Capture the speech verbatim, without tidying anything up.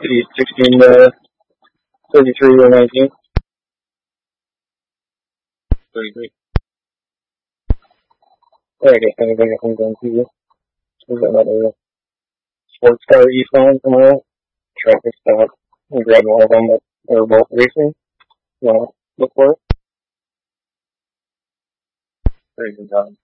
The sixteen to thirty-three or nineteen. thirty-three. I guess anything that comes on to you. We've got another sports car eastbound tomorrow. Traffic stop. We grab one of them that are both racing. You want to look for it? Very good job.